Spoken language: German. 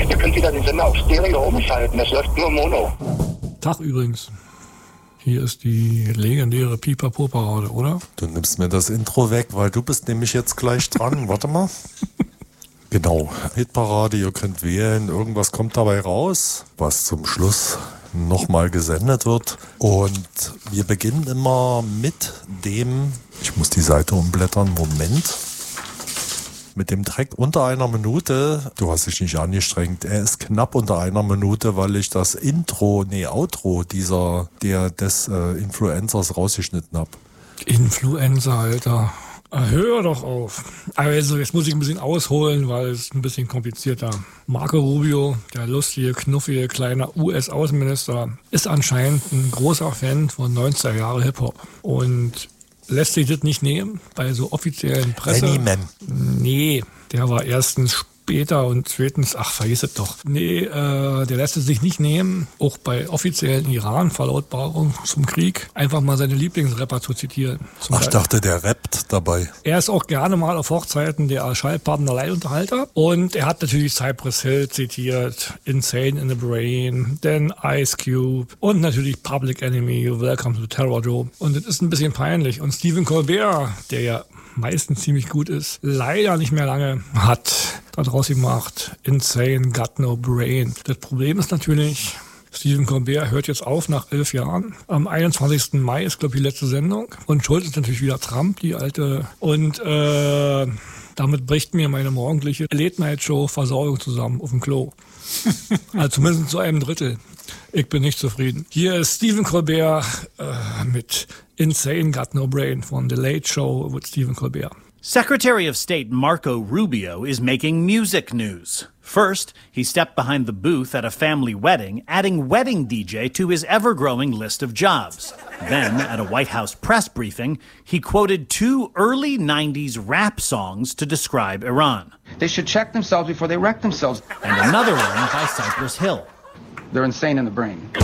Ihr könnt wieder den Sender auf Stereo umschalten, das läuft nur Mono. Tag übrigens. Hier ist die legendäre Pipapo-Parade, oder? Du nimmst mir das Intro weg, weil du bist nämlich jetzt gleich dran. Warte mal. Genau, Hitparade, ihr könnt wählen. Irgendwas kommt dabei raus, was zum Schluss nochmal gesendet wird. Und wir beginnen immer mit dem, ich muss die Seite umblättern, Moment. Mit dem Track unter einer Minute, du hast dich nicht angestrengt, er ist knapp unter einer Minute, weil ich das Outro des Influencers rausgeschnitten habe. Influencer, Alter. Hör doch auf. Also, jetzt muss ich ein bisschen ausholen, weil es ist ein bisschen komplizierter. Marco Rubio, der lustige, knuffige, kleine US-Außenminister, ist anscheinend ein großer Fan von 90er Jahre Hip-Hop. Und lässt sich das nicht nehmen bei so offiziellen Presse. Any Man. Nee, der war erstens später und zweitens, vergiss es doch. Nee, der lässt es sich nicht nehmen, auch bei offiziellen Iran-Verlautbarungen zum Krieg, einfach mal seine Lieblingsrapper zu zitieren. Ich dachte, der rappt dabei. Er ist auch gerne mal auf Hochzeiten der Schallplatten Alleinunterhalter. Und er hat natürlich Cypress Hill zitiert, Insane in the Brain, dann Ice Cube und natürlich Public Enemy, Welcome to Terror Joe. Und das ist ein bisschen peinlich. Und Stephen Colbert, der ja meistens ziemlich gut ist, leider nicht mehr lange, hat daraus gemacht, Insane, Got No Brain. Das Problem ist natürlich, Stephen Colbert hört jetzt auf nach 11 Jahren. Am 21. Mai ist, glaube ich, die letzte Sendung. Und schuld ist natürlich wieder Trump, die alte. Und damit bricht mir meine morgendliche Late-Night-Show-Versorgung zusammen auf dem Klo. Also zumindest zu einem Drittel. Ich bin nicht zufrieden. Hier ist Stephen Colbert mit Insane Got No Brain von The Late Show with Stephen Colbert. Secretary of State Marco Rubio is making music news. First, he stepped behind the booth at a family wedding, adding wedding DJ to his ever-growing list of jobs. Then, at a White House press briefing, he quoted 2 early 90s rap songs to describe Iran. They should check themselves before they wreck themselves. And another one by Cypress Hill. They're insane in the brain.